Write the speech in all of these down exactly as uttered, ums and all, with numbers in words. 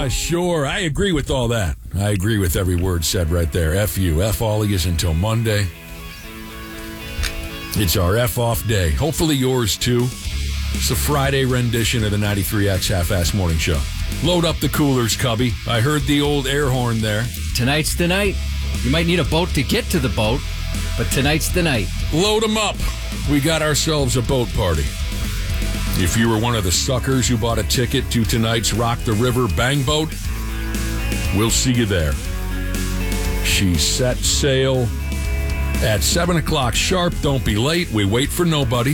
Yeah, sure. I agree with all that. I agree with every word said right there. F you. F all of yous until Monday. It's our F off day. Hopefully yours, too. It's a Friday rendition of the ninety-three X Half-Ass Morning Show. Load up the coolers, Cubby. I heard the old air horn there. Tonight's the night. You might need a boat to get to the boat, but tonight's the night. Load them up. We got ourselves a boat party. If you were one of the suckers who bought a ticket to tonight's Rock the River Bang Boat, we'll see you there. She set sail at seven o'clock sharp. Don't be late. We wait for nobody.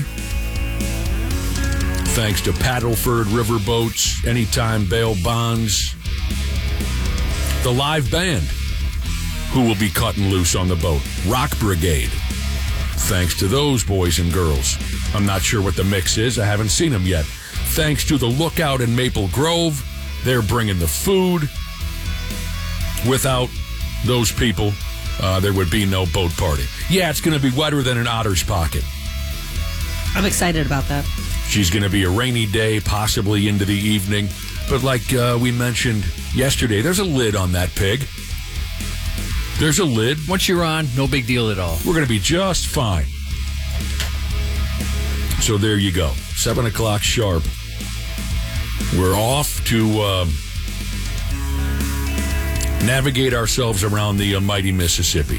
Thanks to Paddleford Riverboats, Anytime Bail Bonds, the live band who will be cutting loose on the boat, Rock Brigade. Thanks to those boys and girls. I'm not sure what the mix is. I haven't seen them yet. Thanks to the Lookout in Maple Grove. They're bringing the food. Without those people, uh, there would be no boat party. Yeah, it's going to be wetter than an otter's pocket. I'm excited about that. She's going to be a rainy day, possibly into the evening. But like uh, we mentioned yesterday, there's a lid on that pig. There's a lid. Once you're on, no big deal at all. We're going to be just fine. So there you go. seven o'clock sharp. We're off to uh, navigate ourselves around the uh, mighty Mississippi.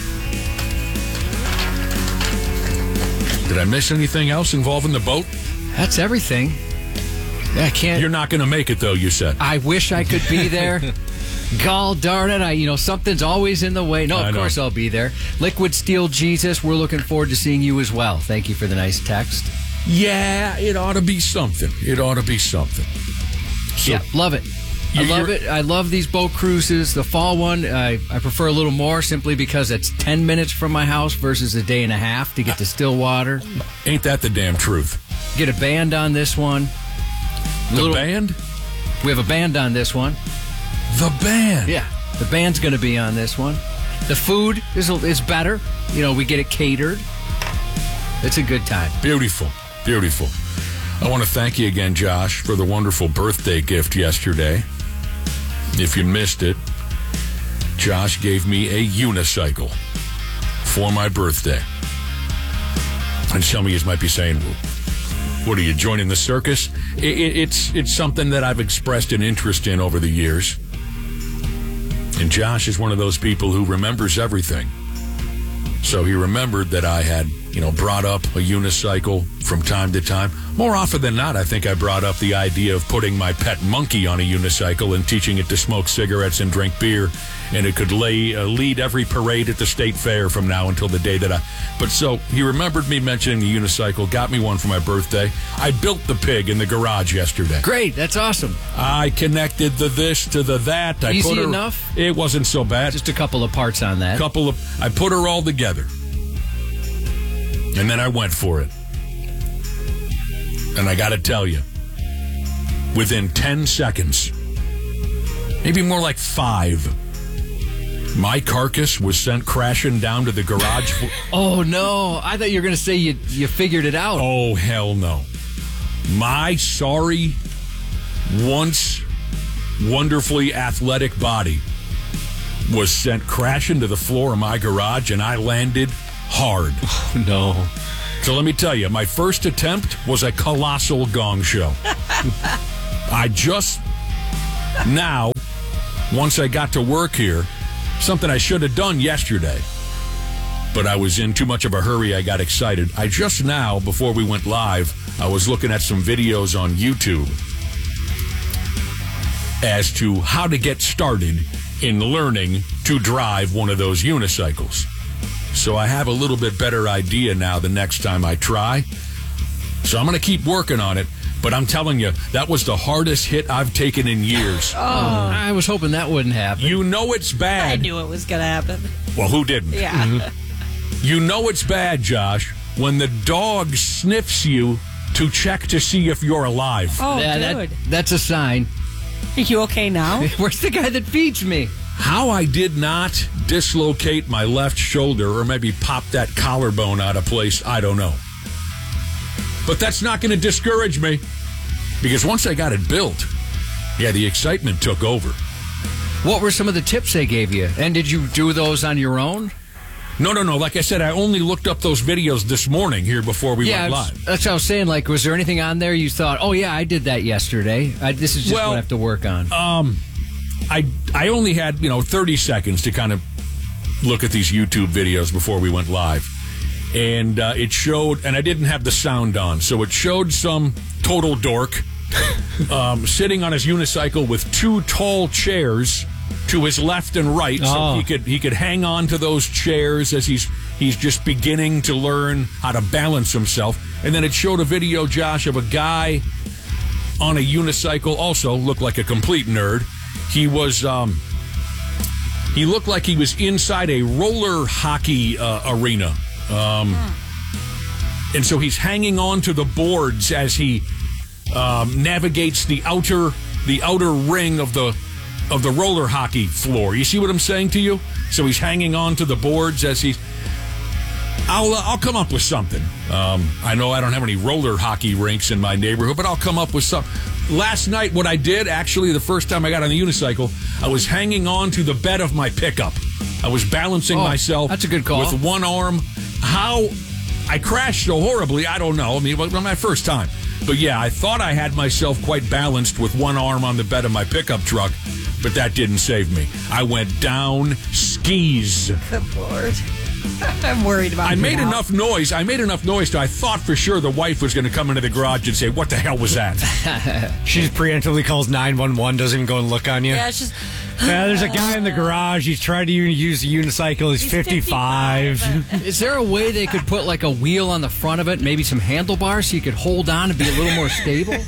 Did I miss anything else involving the boat? That's everything. I can't. You're not going to make it, though, you said. I wish I could be there. Gall darn it, I you know something's always in the way. No, of course I'll be there. Liquid Steel Jesus, we're looking forward to seeing you as well. Thank you for the nice text. Yeah, it ought to be something. It ought to be something. So, yeah, love it. I love it. I love these boat cruises. The fall one, I, I prefer a little more simply because it's ten minutes from my house versus a day and a half to get to Stillwater. Ain't that the damn truth? Get a band on this one. The little, band? We have a band on this one. The band? Yeah, the band's going to be on this one. The food is is better. You know, we get it catered. It's a good time. Beautiful. Beautiful. I want to thank you again, Josh, for the wonderful birthday gift yesterday. If you missed it, Josh gave me a unicycle for my birthday. And some of you might be saying, well, what are you, joining the circus? It, it, it's, it's something that I've expressed an interest in over the years. And Josh is one of those people who remembers everything. So he remembered that I had, you know, brought up a unicycle from time to time. More often than not, I think I brought up the idea of putting my pet monkey on a unicycle and teaching it to smoke cigarettes and drink beer, and it could lay, uh, lead every parade at the state fair from now until the day that I... But so he remembered me mentioning the unicycle, got me one for my birthday. I built the pig in the garage yesterday. Great, that's awesome. I connected the this to the that. I Easy put her, enough? It wasn't so bad. Just a couple of parts on that. Couple of... I put her all together. And then I went for it. And I got to tell you, within ten seconds, maybe more like five, my carcass was sent crashing down to the garage. Oh, no. I thought you were going to say you, you figured it out. Oh, hell no. My sorry, once wonderfully athletic body was sent crashing to the floor of my garage, and I landed hard. Oh, no. So let me tell you, my first attempt was a colossal gong show. I just now, once I got to work here, something I should have done yesterday, but I was in too much of a hurry, I got excited. I just now, before we went live, I was looking at some videos on YouTube as to how to get started in learning to drive one of those unicycles. So I have a little bit better idea now the next time I try. So I'm going to keep working on it. But I'm telling you, that was the hardest hit I've taken in years. Oh, I was hoping that wouldn't happen. You know it's bad. I knew it was going to happen. Well, who didn't? Yeah. Mm-hmm. You know it's bad, Josh, when the dog sniffs you to check to see if you're alive. Oh, yeah, dude. That, that's a sign. Are you okay now? Where's the guy that feeds me? How I did not dislocate my left shoulder or maybe pop that collarbone out of place, I don't know. But that's not going to discourage me, because once I got it built, Yeah, the excitement took over. What were some of the tips they gave you? And did you do those on your own? No, no, no. Like I said, I only looked up those videos this morning here before we yeah, went live. That's what I was saying. Like, was there anything on there you thought, oh, yeah, I did that yesterday. I, this is just well, what I have to work on. Um, I, I only had, you know, thirty seconds to kind of look at these YouTube videos before we went live. And uh, it showed, and I didn't have the sound on, so it showed some total dork um, sitting on his unicycle with two tall chairs to his left and right, so oh. he could he could hang on to those chairs as he's he's just beginning to learn how to balance himself. And then it showed a video, Josh, of a guy on a unicycle, also looked like a complete nerd. He was um, he looked like he was inside a roller hockey uh, arena. Um, and so he's hanging on to the boards as he um, navigates the outer the outer ring of the of the roller hockey floor. You see what I'm saying to you? So he's hanging on to the boards as he's... I'll uh, I'll come up with something. Um, I know I don't have any roller hockey rinks in my neighborhood, but I'll come up with something. Last night, what I did, actually, the first time I got on the unicycle, I was hanging on to the bed of my pickup. I was balancing oh, myself that's a good call. with one arm. How I crashed so horribly, I don't know. I mean, it was my first time. But yeah, I thought I had myself quite balanced with one arm on the bed of my pickup truck, but that didn't save me. I went down skis. Good Lord. I'm worried about I you made now. enough noise. I made enough noise to I thought for sure the wife was going to come into the garage and say, "What the hell was that?" She just preemptively calls nine one one, doesn't even go and look on you. Yeah, it's just... Yeah, there's a guy in the garage. He's trying to use a unicycle. He's, He's fifty-five. fifty-five. Is there a way they could put like a wheel on the front of it, maybe some handlebars so you could hold on and be a little more stable?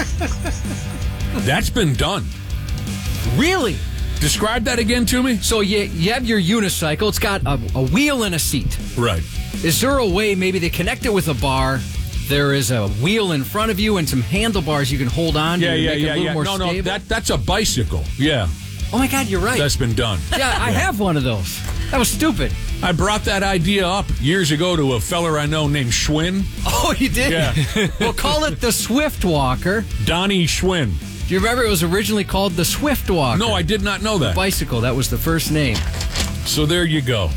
That's been done. Really? Describe that again to me. So you, you have your unicycle. It's got a, a wheel and a seat. Right. Is there a way maybe they connect it with a bar? There is a wheel in front of you and some handlebars you can hold on to Yeah, to yeah, make it yeah, a little yeah. more No, stable? no, that that's a bicycle. Yeah, Oh, my God, you're right. that's been done. yeah, I have one of those. That was stupid. I brought that idea up years ago to a feller I know named Schwinn. Oh, you did? Yeah. We'll call it the Swift Walker. Donnie Schwinn. Do you remember it was originally called the Swift Walker? No, I did not know that. Bicycle, that was the first name. So there you go.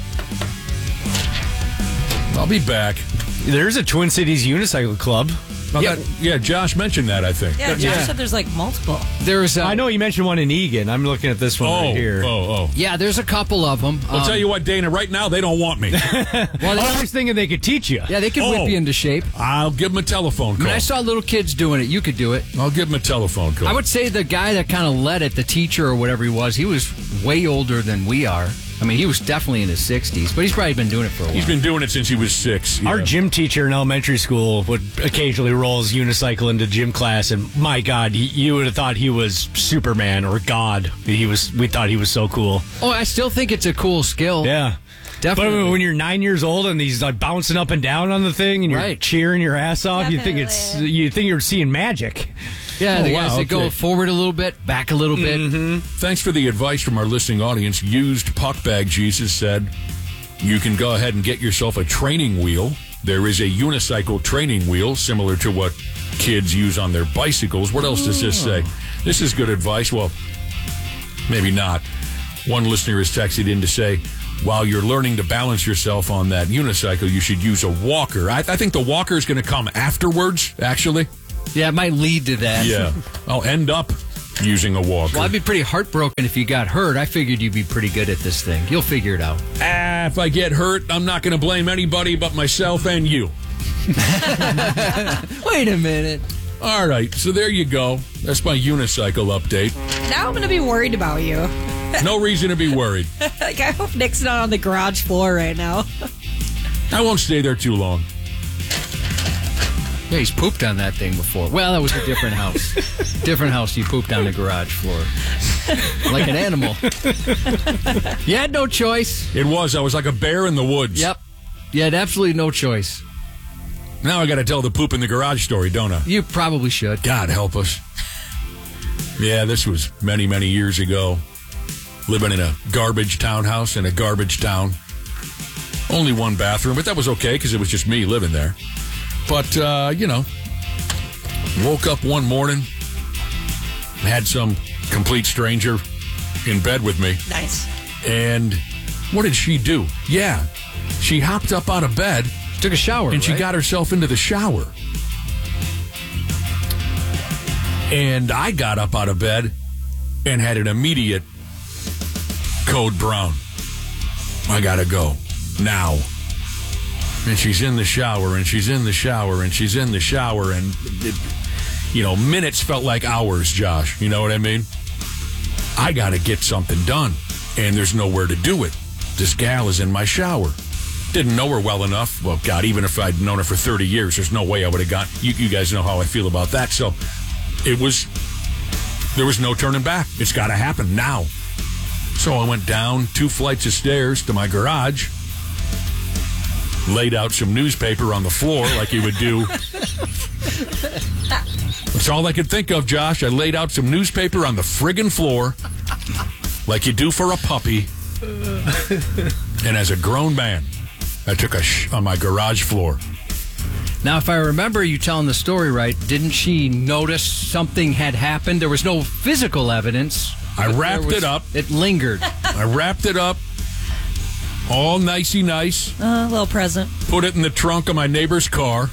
I'll be back. There's a Twin Cities Unicycle Club. Now Yeah. that- yeah, Josh mentioned that, I think. Yeah, Josh Yeah. said there's like multiple. There's a, I know you mentioned one in Egan. I'm looking at this one Oh, right here. oh, oh. Yeah, there's a couple of them. I'll tell you what, Dana, right now they don't want me. Well, Oh, I was thinking they could teach you. yeah, they can Oh. whip you into shape. I'll give them a telephone I call. mean, I saw little kids doing it. You could do it. I'll give them a telephone call. I would say the guy that kind of led it, the teacher or whatever he was, he was way older than we are. I mean, he was definitely in his sixties, but he's probably been doing it for a while. He's been doing it since he was six. Our yeah. gym teacher in elementary school would occasionally roll his unicycle into gym class, and my God, he, you would have thought he was Superman or God. He was. We thought he was so cool. Oh, I still think it's a cool skill. Yeah, Definitely. But when you're nine years old and he's like bouncing up and down on the thing, and you're Right. cheering your ass off, you think it's Definitely. you think you're seeing magic. Yeah, the Oh, guys wow, that go okay. forward a little bit, back a little bit. Mm-hmm. Thanks for the advice from our listening audience. Used Puck Bag Jesus said, you can go ahead and get yourself a training wheel. There is a unicycle training wheel similar to what kids use on their bicycles. What else does this say? This is good advice. Well, maybe not. One listener has texted in to say, while you're learning to balance yourself on that unicycle, you should use a walker. I, I think the walker is going to come afterwards, actually. Yeah, it might lead to that. Yeah. I'll end up using a walker. Well, I'd be pretty heartbroken if you got hurt. I figured you'd be pretty good at this thing. You'll figure it out. Ah, if I get hurt, I'm not going to blame anybody but myself and you. Wait a minute. All right, so there you go. That's my unicycle update. Now I'm going to be worried about you. No reason to be worried. Like, I hope Nick's not on the garage floor right now. I won't stay there too long. Yeah, he's pooped on that thing before. Well, that was a different house. Different house, you pooped on the garage floor. Like an animal. You had no choice. It was. I was like a bear in the woods. Yep. You had absolutely no choice. Now I got to tell the poop in the garage story, don't I? You probably should. God help us. Yeah, this was many, many years ago. Living in a garbage townhouse in a garbage town. Only one bathroom, but that was okay because it was just me living there. But, uh, you know, woke up one morning, had some complete stranger in bed with me. Nice. And what did she do? Yeah, she hopped up out of bed. She took a shower, And she right? got herself into the shower. And I got up out of bed and had an immediate code brown. I gotta go now. And she's in the shower, and she's in the shower, and she's in the shower, and it, you know, minutes felt like hours, Josh. You know what I mean? I gotta get something done, and there's nowhere to do it. This gal is in my shower. Didn't know her well enough. Well, God, even if I'd known her for thirty years, there's no way I would have got. You, you guys know how I feel about that. So it was, there was no turning back. It's got to happen now. So I went down two flights of stairs to my garage, laid out some newspaper on the floor like you would do. That's all I could think of, Josh. I laid out some newspaper on the friggin' floor like you do for a puppy. And as a grown man, I took a sh on my garage floor. Now, if I remember you telling the story right, didn't she notice something had happened? There was no physical evidence. I wrapped was, it up. It lingered. I wrapped it up, all nicey nice. Uh, a little present. Put it in the trunk of my neighbor's car.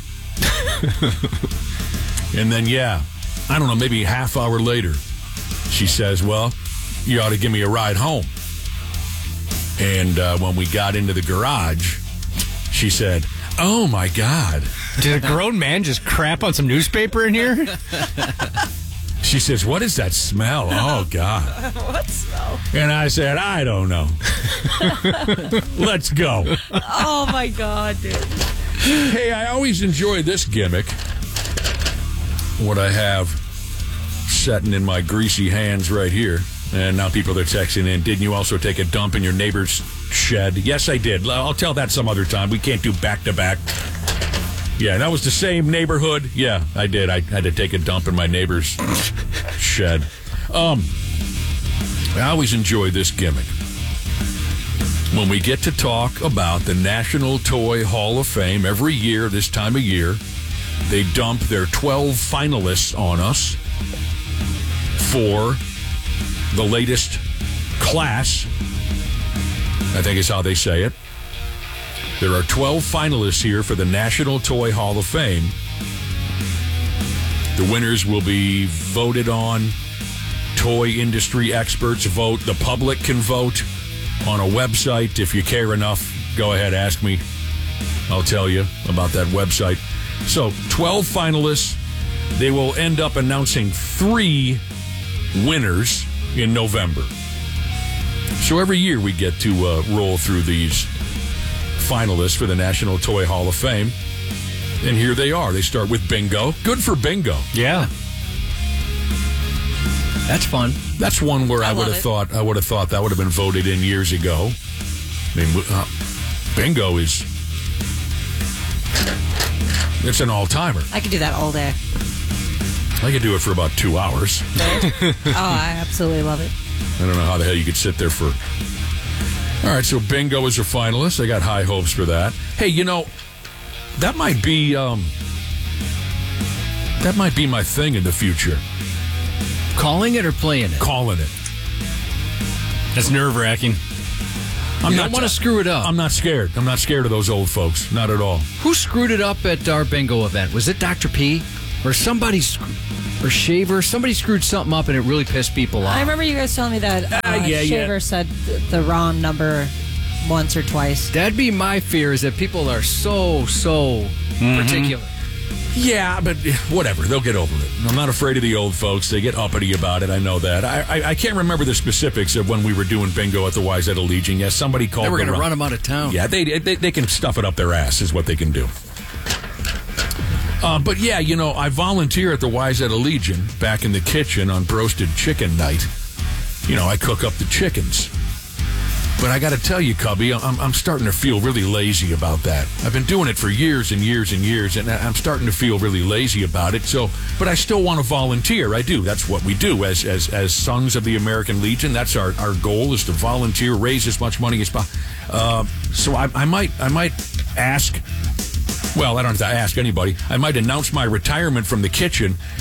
And then, yeah, I don't know, maybe a half hour later, she says, well, you ought to give me a ride home. And uh, when we got into the garage, she said, oh, my God. Did a grown man just crap on some newspaper in here? She says, what is that smell? Oh, God. What smell? And I said, I don't know. Let's go. Oh, my God, dude. Hey, I always enjoy this gimmick. What I have sitting in my greasy hands right here. And now people are texting in, didn't you also take a dump in your neighbor's shed? Yes, I did. I'll tell that some other time. We can't do back-to-back. Yeah, that was the same neighborhood. Yeah, I did. I had to take a dump in my neighbor's shed. Um, I always enjoy this gimmick. When we get to talk about the National Toy Hall of Fame every year, this time of year, they dump their twelve finalists on us for the latest class, I think is how they say it. There are twelve finalists here for the National Toy Hall of Fame. The winners will be voted on. Toy industry experts vote. The public can vote on a website. If you care enough, go ahead, ask me. I'll tell you about that website. So, twelve finalists. They will end up announcing three winners in November. So every year we get to uh, roll through these finalists for the National Toy Hall of Fame. And here they are. They start with bingo. Good for bingo. Yeah. That's fun. That's one where I, I would love have it. thought I would have thought that would have been voted in years ago. I mean, uh, bingo is it's an all-timer. I could do that all day. I could do it for about two hours. Oh, I absolutely love it. I don't know how the hell you could sit there for. All right, so bingo is a finalist. I got high hopes for that. Hey, you know, that might be um, that might be my thing in the future. Calling it or playing it? Calling it. That's nerve-wracking. I'm You not don't want to screw it up. I'm not scared. I'm not scared of those old folks. Not at all. Who screwed it up at our bingo event? Was it Doctor P? Or somebody, sc- or Shaver? Somebody screwed something up and it really pissed people off. I remember you guys telling me that uh, Uh, yeah, Shaver yeah. said th- the wrong number once or twice. That'd be my fear, is that people are so, so particular. Yeah, but whatever. They'll get over it. I'm not afraid of the old folks. They get uppity about it. I know that. I I, I can't remember the specifics of when we were doing bingo at the Wayzata Legion. Yes, somebody called. They were the going to run- run them out of town. Yeah, they, they they can stuff it up their ass is what they can do. Uh, but yeah, you know, I volunteer at the Wayzata Legion back in the kitchen on roasted chicken night. You know, I cook up the chickens. But I got to tell you, Cubby, I'm, I'm starting to feel really lazy about that. I've been doing it for years and years and years, and I'm starting to feel really lazy about it. So, but I still want to volunteer. I do. That's what we do as as as Sons of the American Legion. That's our, our goal, is to volunteer, raise as much money as possible. Uh, so I, I might I might ask. Well, I don't have to ask anybody. I might announce my retirement from the kitchen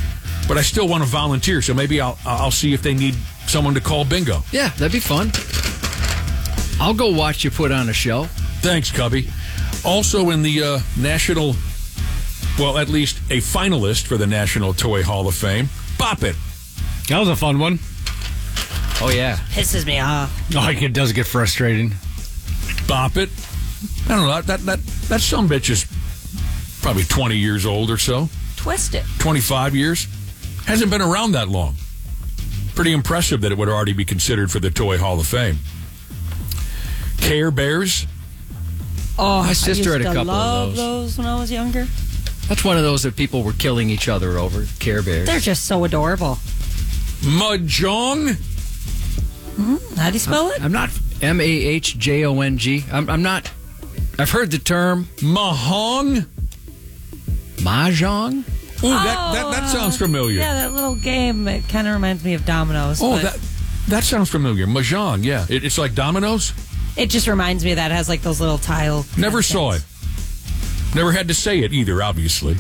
but I still want to volunteer. So maybe I'll I'll see if they need someone to call bingo. Yeah, that'd be fun. I'll go watch you put on a show. Thanks, Cubby. Also in the uh, National, well, at least a finalist for the National Toy Hall of Fame, Bop It. That was a fun one. Oh, yeah. Pisses me off. Oh, it does get frustrating. Bop It. I don't know. That that that sumbitch is probably twenty years old or so. Twist it. twenty-five years. Hasn't been around that long. Pretty impressive that it would already be considered for the Toy Hall of Fame. Care Bears. Oh, My sister I had used a to couple of love those. those when I was younger. That's one of those that people were killing each other over, Care Bears. They're just so adorable. Mahjong. Mm, how do you spell it? I'm not M A H J O N G. I'm, I'm not. I've heard the term Mahjong. Mahjong. Ooh, that, that that sounds familiar. Yeah, that little game. It kind of reminds me of dominoes. Oh, but that that sounds familiar. Mahjong, yeah. It, it's like dominoes. it just reminds me of that. It has like those little tile. Never saw it. things. Never had to say it either, obviously.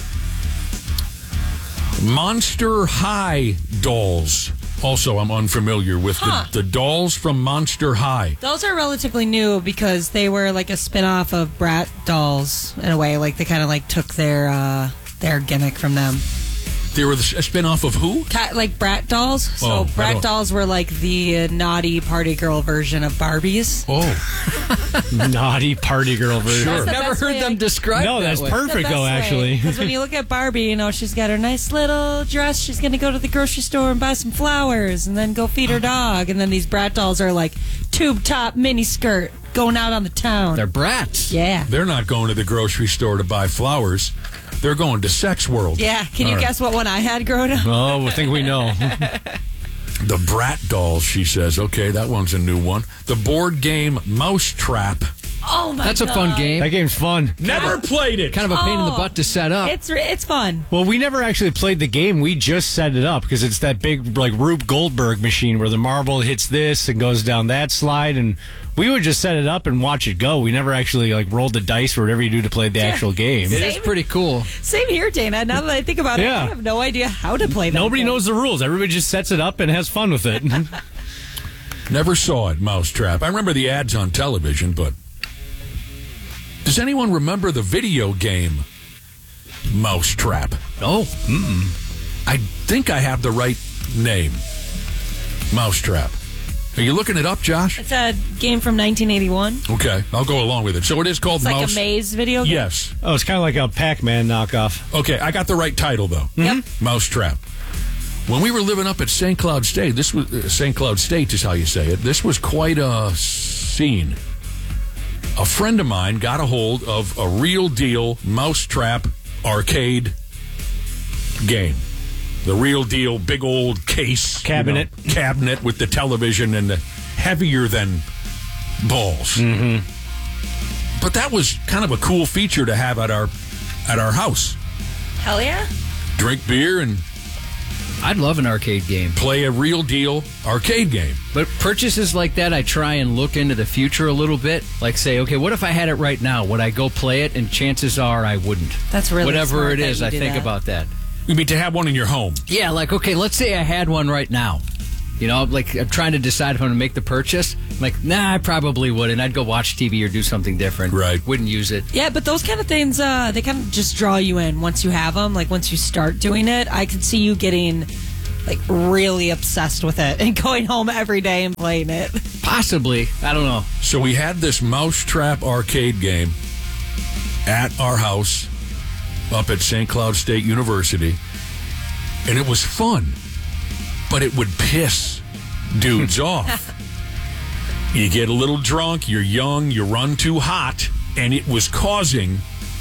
Monster High dolls. Also, I'm unfamiliar with Huh. the, the dolls from Monster High. Those are relatively new because they were like a spin-off of Brat Dolls in a way. Like they kind of like took their uh, their gimmick from them. They were the, a spin-off of who? Ki- Like Brat Dolls. So Oh, I Brat don't- Dolls were like the uh, naughty party girl version of Barbies. Oh, Naughty party girl version. Sure. That's the Never best heard way them I- described No, that that's way. perfect, though, actually. Because when you look at Barbie, you know, she's got her nice little dress. She's going to go to the grocery store and buy some flowers and then go feed her dog. And then these Brat Dolls are like tube top mini skirt going out on the town. They're brats. yeah. they're not going to the grocery store to buy flowers. They're going to Sex World. Yeah. Can you All right. guess what one I had growing up? Oh, I think we know. The Brat Dolls, she says. Okay, that one's a new one. The board game Mousetrap. Oh, my That's a God. fun game. That game's fun. Never played it. Kind of a pain in the Oh, butt to set up. It's re- it's fun. Well, we never actually played the game. We just set it up because it's that big, like, Rube Goldberg machine where the marble hits this and goes down that slide. And we would just set it up and watch it go. We never actually, like, rolled the dice or whatever you do to play the actual game. It is pretty cool. Same here, Dana. Now that I think about it, Yeah. I have no idea how to play that. Nobody game. knows the rules. Everybody just sets it up and has fun with it. Never saw it, Mousetrap. I remember the ads on television, but does anyone remember the video game Mousetrap? Oh, I think I have the right name. Mousetrap. Are you looking it up, Josh? It's a game from nineteen eighty-one. Okay, I'll go along with it. So it is called It's like Mouse. a maze video game. Yes. Oh, it's kind of like a Pac-Man knockoff. Okay, I got the right title though. Yep. Mousetrap. When we were living up at Saint Cloud State, this was uh, Saint Cloud State is how you say it. This was quite a scene. A friend of mine got a hold of a real deal Mousetrap arcade game. The real deal, big old case Cabinet. you know, cabinet with the television and the heavier than balls. Mm-hmm. But that was kind of a cool feature to have at our at our house. Hell yeah. Drink beer and I'd love an arcade game. play a real deal arcade game. But purchases like that, I try and look into the future a little bit. Like say, okay, what if I had it right now? Would I go play it? And chances are I wouldn't. That's really Whatever smart it that is, you I do think that. about that. You mean to have one in your home? Yeah, like, okay, let's say I had one right now. You know, like I'm trying to decide if I'm going to make the purchase. I'm like, nah, I probably wouldn't. I'd go watch T V or do something different. Right. Wouldn't use it. Yeah, but those kind of things, uh, they kind of just draw you in once you have them. Like once you start doing it, I could see you getting like really obsessed with it and going home every day and playing it. Possibly. I don't know. So we had this Mousetrap arcade game at our house up at Saint Cloud State University, and it was fun, but it would piss dudes off. You get a little drunk, you're young, you run too hot, and it was causing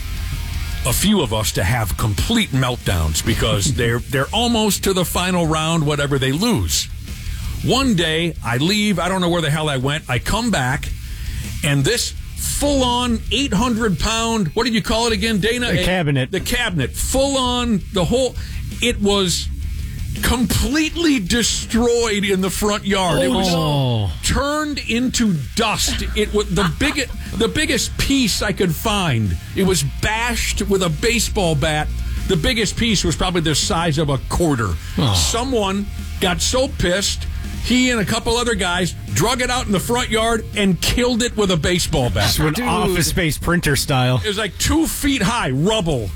a few of us to have complete meltdowns because they're they're almost to the final round, whatever they lose. One day, I leave, I don't know where the hell I went, I come back, and this full-on eight hundred pound, what did you call it again, Dana? The cabinet. The cabinet, full-on, the whole, it was completely destroyed in the front yard. It was Oh. turned into dust. It was the biggest, the biggest piece I could find. It was bashed with a baseball bat The biggest piece was probably the size of a quarter. Oh. Someone got so pissed, he and a couple other guys drug it out in the front yard and killed it with a baseball bat. An Dude. Office Space printer style. It was like two feet high, rubble.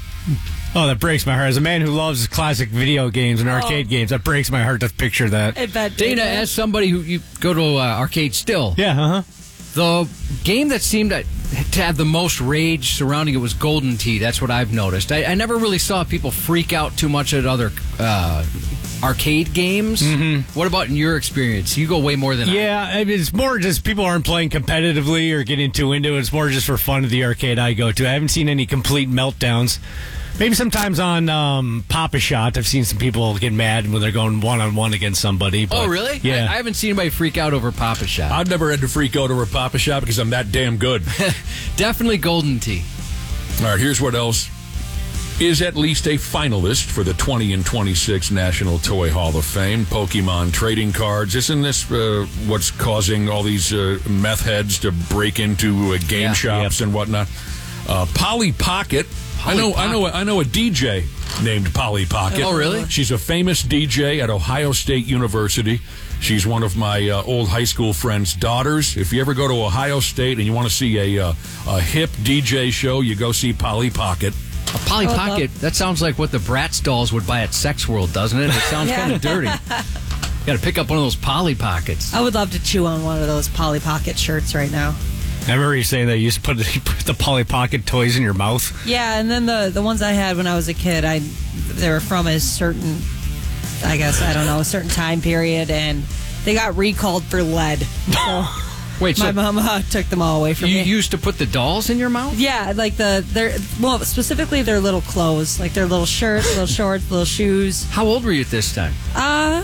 Oh, that breaks my heart. As a man who loves classic video games and arcade Oh. games, that breaks my heart to picture that. I bet Dana, Dana, as somebody who you go to uh, arcade still, Yeah, uh-huh. the game that seemed to, to have the most rage surrounding it was Golden Tee. That's what I've noticed. I, I never really saw people freak out too much at other uh, arcade games. Mm-hmm. What about in your experience? You go way more than I. Yeah, I mean, it's more just people aren't playing competitively or getting too into it. It's more just for fun at the arcade I go to. I haven't seen any complete meltdowns. Maybe sometimes on um, Pop-A-Shot, I've seen some people get mad when they're going one-on-one against somebody. But, Oh, really? Yeah. I, I haven't seen anybody freak out over Pop-A-Shot. I've never had to freak out over Pop-A-Shot because I'm that damn good. Definitely Golden Tee. All right, here's what else is at least a finalist for the twenty and twenty-six National Toy Hall of Fame. Pokemon trading cards. Isn't this uh, what's causing all these uh, meth heads to break into uh, game Yeah. shops and whatnot? Uh, Polly Pocket. I know, I know, I know a D J named Polly Pocket. Oh, really? She's a famous D J at Ohio State University. She's one of my uh, old high school friends' daughters. If you ever go to Ohio State and you want to see a uh, a hip D J show, you go see Polly Pocket. A Polly I would Pocket, that sounds like what the Bratz dolls would buy at Sex World, doesn't it? It sounds Yeah. kind of dirty. Got to pick up one of those Polly Pockets. I would love to chew on one of those Polly Pocket shirts right now. I remember you saying that you used to put, you put the Polly Pocket toys in your mouth. Yeah, and then the the ones I had when I was a kid, I they were from a certain, I guess I don't know, a certain time period, and they got recalled for lead. So Wait, my so mom uh, took them all away from you me. used to put the dolls in your mouth? Yeah, like the their well, specifically their little clothes, like their little shirts, little shorts, little shoes. How old were you at this time? Uh,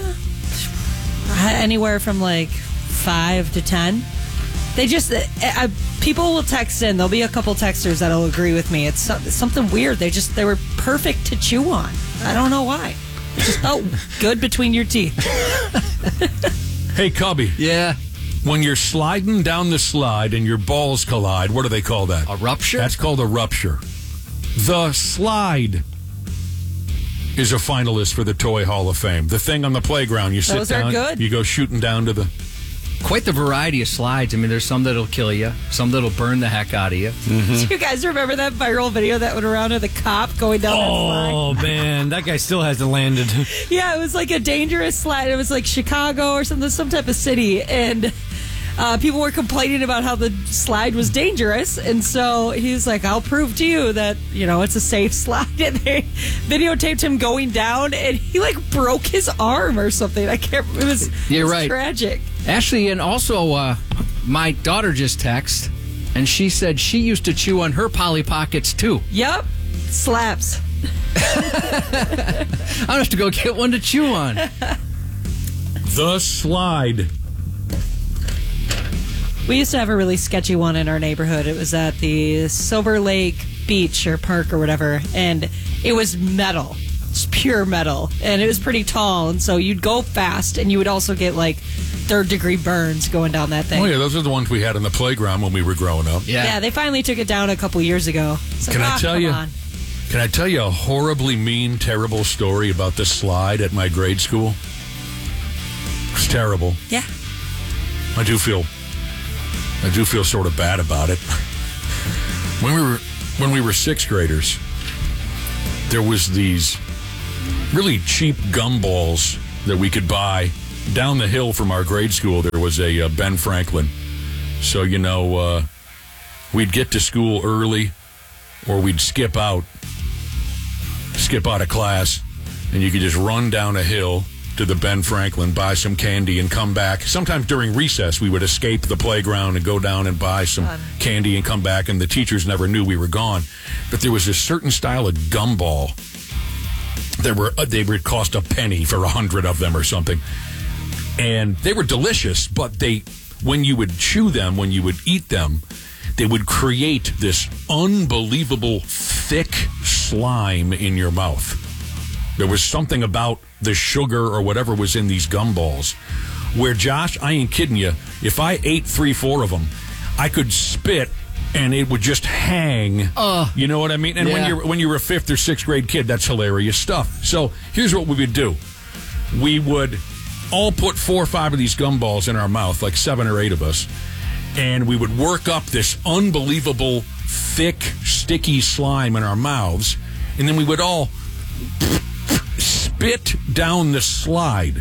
anywhere from like five to ten. They just uh, uh, people will text in. There'll be a couple texters that'll agree with me. It's, so, it's something weird. They just they were perfect to chew on. I don't know why. It just felt good between your teeth. Hey, Cubby, Yeah. when you're sliding down the slide and your balls collide, what do they call that? A rupture? That's called a rupture. The slide is a finalist for the Toy Hall of Fame. The thing on the playground, you sit Those are down, good. you go shooting down to the... Quite the variety of slides. I mean, there's some that'll kill you, some that'll burn the heck out of you. Do you guys remember that viral video that went around of the cop going down that slide? Oh, man. That guy still hasn't landed. Yeah, it was like a dangerous slide. It was like Chicago or something, some type of city, and uh, people were complaining about how the slide was dangerous. And so he's like, "I'll prove to you that you know it's a safe slide." And they videotaped him going down, and he like broke his arm or something. I can't. It was, You're it was right. tragic. Actually, and also, uh, my daughter just texted, and she said she used to chew on her Polly Pockets too. Yep, slaps. I'll have to go get one to chew on. The slide. We used to have a really sketchy one in our neighborhood. It was at the Silver Lake Beach or Park or whatever, and it was metal. It's pure metal, and it was pretty tall, and so you'd go fast, and you would also get like third degree burns going down that thing. Oh, yeah, those are the ones we had on the playground when we were growing up. Yeah. Yeah, they finally took it down a couple years ago. It's like, Can I ah, tell come you? on. Can I tell you a horribly mean, terrible story about the slide at my grade school? It was terrible. Yeah. I do feel, I do feel sort of bad about it. When we were, when we were sixth graders, there was these really cheap gumballs that we could buy down the hill from our grade school. There was a uh, Ben Franklin, so you know, uh, we'd get to school early, or we'd skip out, skip out of class, and you could just run down a hill to the Ben Franklin, buy some candy, and come back. Sometimes during recess, we would escape the playground and go down and buy some Fun. candy and come back, and the teachers never knew we were gone. But there was a certain style of gumball. There were uh, they would cost a penny for a hundred of them or something, and they were delicious. But they, when you would chew them, when you would eat them, they would create this unbelievable thick slime in your mouth. There was something about the sugar or whatever was in these gumballs where, Josh, I ain't kidding you, if I ate three, four of them, I could spit and it would just hang. Uh, you know what I mean? And when yeah. you're when you're a fifth or sixth grade kid, that's hilarious stuff. So here's what we would do: we would all put four or five of these gumballs in our mouth, like seven or eight of us, and we would work up this unbelievable thick, sticky slime in our mouths, and then we would all spit down the slide.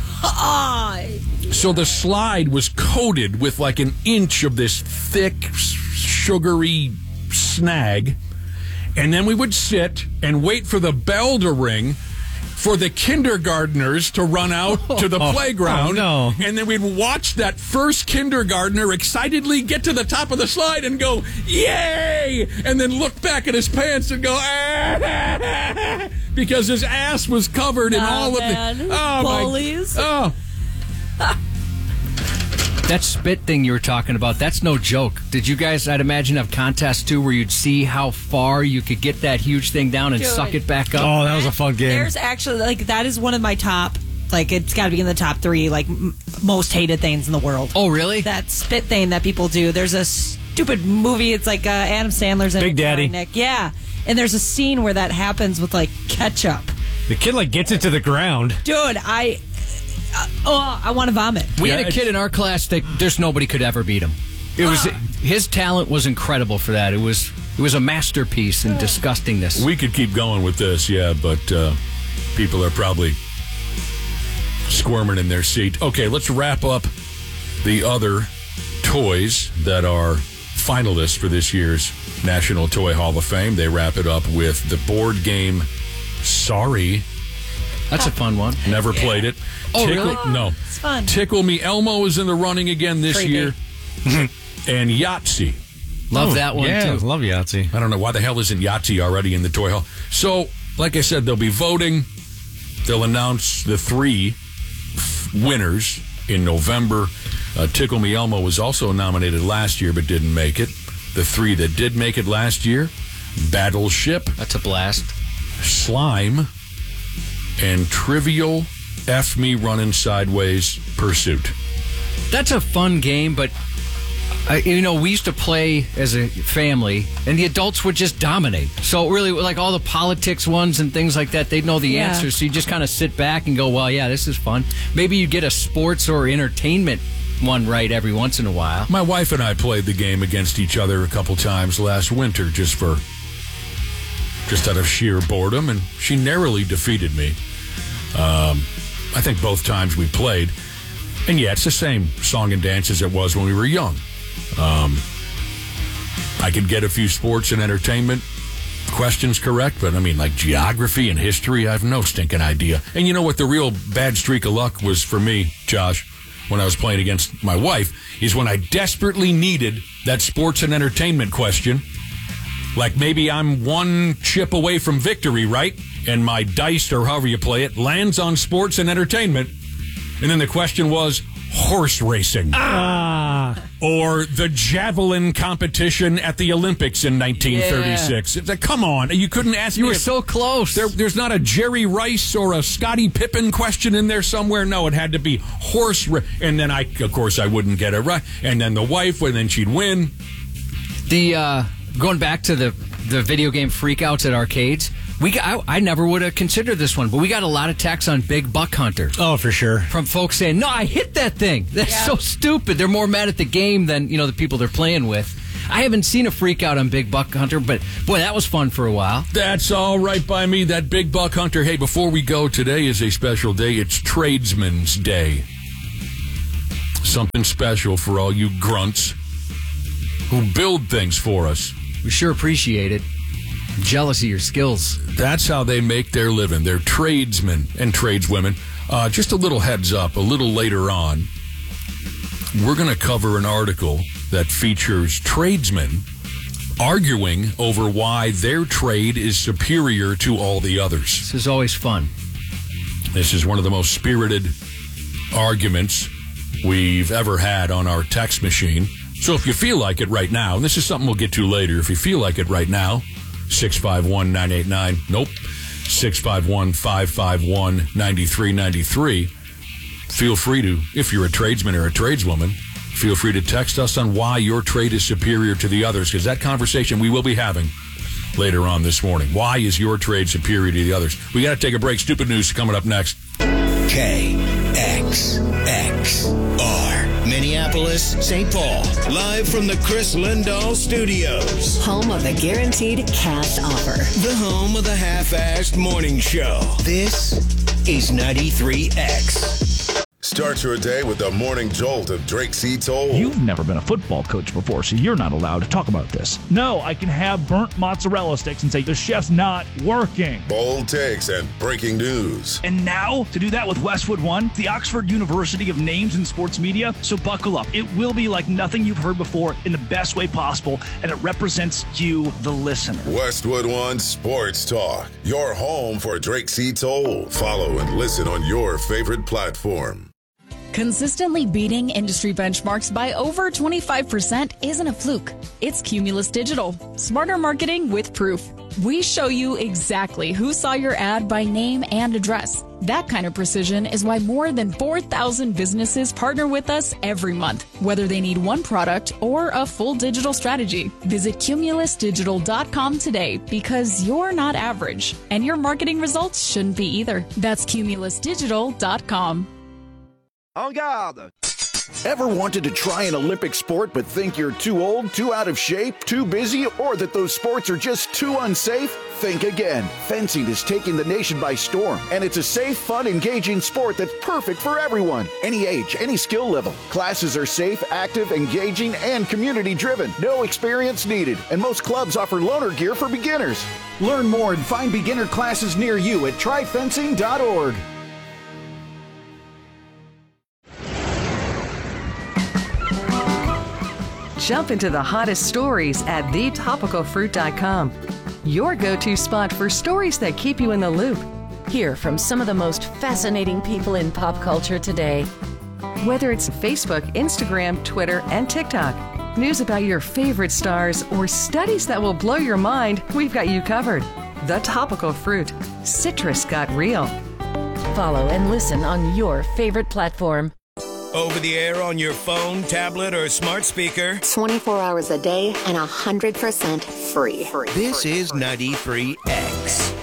So the slide was coated with like an inch of this thick, sugary snag, and then we would sit and wait for the bell to ring for the kindergartners to run out to the playground. Oh, no. And then we'd watch that first kindergartner excitedly get to the top of the slide and go, yay! And then look back at his pants and go, ah! Because his ass was covered in Oh, all man. of the... Oh, Bullies. My, oh. That spit thing you were talking about, that's no joke. Did you guys, I'd imagine, have contests too where you'd see how far you could get that huge thing down and Dude. suck it back up? Oh, that was a fun game. There's actually, like, that is one of my top, like, it's got to be in the top three, like, m- most hated things in the world. Oh, really? That spit thing that people do. There's a stupid movie. It's like uh, Adam Sandler's in Big it, Daddy. Nick. Yeah. And there's a scene where that happens with, like, ketchup. The kid like gets it to the ground. Dude, I... Uh, oh, I want to vomit. We Yeah, had a kid in our class that there's nobody could ever beat him. It was his talent was incredible for that. It was it was a masterpiece in disgustingness. We could keep going with this, yeah, but uh, people are probably squirming in their seat. Okay, let's wrap up the other toys that are finalists for this year's National Toy Hall of Fame. They wrap it up with the board game Sorry. That's a fun one. Never played it. Oh, Tickle, really? No. It's fun. Tickle Me Elmo is in the running again this Creepy. year. And Yahtzee. Love Oh, that one yeah, too. love Yahtzee. I don't know why the hell isn't Yahtzee already in the toy hall. So, like I said, they'll be voting. They'll announce the three winners in November. Uh, Tickle Me Elmo was also nominated last year but didn't make it. The three that did make it last year: Battleship, That's a blast. Slime, and Trivial F Me Running Sideways Pursuit. That's a fun game, but uh, you know, we used to play as a family, and the adults would just dominate. So really, like all the politics ones and things like that, they'd know the Yeah. answers. So you just kind of sit back and go, "Well, yeah, this is fun." Maybe you get a sports or entertainment one right every once in a while. My wife and I played the game against each other a couple times last winter just for just out of sheer boredom, and she narrowly defeated me. Um, I think both times we played. And yeah, it's the same song and dance as it was when we were young. Um, I could get a few sports and entertainment questions correct, but I mean, like geography and history, I have no stinking idea. And you know what the real bad streak of luck was for me, Josh, when I was playing against my wife, is when I desperately needed that sports and entertainment question. Like maybe I'm one chip away from victory, right? And my dice, or however you play it, lands on sports and entertainment. And then the question was horse racing. Ah. Or the javelin competition at the Olympics in nineteen thirty-six. It's like, come on. You couldn't ask You me were if- so close. There, there's not a Jerry Rice or a Scottie Pippen question in there somewhere. No, it had to be horse. Ra- and then I, of course, I wouldn't get it right. And then the wife, and then she'd win. The uh, going back to the the video game freakouts at arcades, we got, I, I never would have considered this one, but we got a lot of texts on Big Buck Hunter Oh, for sure. from folks saying, "No, I hit that thing. That's Yeah. so stupid." They're more mad at the game than you know the people they're playing with. I haven't seen a freak out on Big Buck Hunter, but boy, that was fun for a while. That's all right by me. That Big Buck Hunter. Hey, before we go, today is a special day. It's Tradesman's Day. Something special for all you grunts who build things for us. We sure appreciate it. I'm jealous of your skills. That's how they make their living. They're tradesmen and tradeswomen. Uh, just a little heads up, a little later on, we're going to cover an article that features tradesmen arguing over why their trade is superior to all the others. This is always fun. This is one of the most spirited arguments we've ever had on our text machine. So if you feel like it right now, and this is something we'll get to later, if you feel like it right now, six five one, nine eight nine, nope, six five one, five five one, nine three nine three. Feel free to, if you're a tradesman or a tradeswoman, Feel free to text us on why your trade is superior to the others, because that conversation we will be having later on this morning. Why is your trade superior to the others? We got to take a break. Stupid news coming up next. K X X R Minneapolis, Saint Paul. Live from the Chris Lindahl Studios. Home of the Guaranteed Cash Offer. The home of the half-assed morning show. This is ninety-three X. Start your day with the morning jolt of Drake C. Toll. You've never been a football coach before, so you're not allowed to talk about this. No, I can have burnt mozzarella sticks and say the chef's not working. Bold takes and breaking news. And now, to do that with Westwood One, the Oxford University of names in sports media. So buckle up. It will be like nothing you've heard before in the best way possible, and it represents you, the listener. Westwood One Sports Talk. Your home for Drake C. Toll. Follow and listen on your favorite platform. Consistently beating industry benchmarks by over twenty-five percent isn't a fluke. It's Cumulus Digital. Smarter marketing with proof. We show you exactly who saw your ad by name and address. That kind of precision is why more than four thousand businesses partner with us every month, whether they need one product or a full digital strategy. Visit cumulus digital dot com today, because you're not average, and your marketing results shouldn't be either. That's cumulus digital dot com. En garde! Ever wanted to try an Olympic sport but think you're too old, too out of shape, too busy, or that those sports are just too unsafe? Think again. Fencing is taking the nation by storm, and it's a safe, fun, engaging sport that's perfect for everyone. Any age, any skill level. Classes are safe, active, engaging, and community-driven. No experience needed, and most clubs offer loaner gear for beginners. Learn more and find beginner classes near you at try fencing dot org. Jump into the hottest stories at the topical fruit dot com. Your go-to spot for stories that keep you in the loop. Hear from some of the most fascinating people in pop culture today. Whether it's Facebook, Instagram, Twitter, and TikTok, news about your favorite stars, or studies that will blow your mind, we've got you covered. The Topical Fruit. Citrus got real. Follow and listen on your favorite platform. Over the air on your phone, tablet, or smart speaker. twenty-four hours a day and one hundred percent free. This is ninety-three X.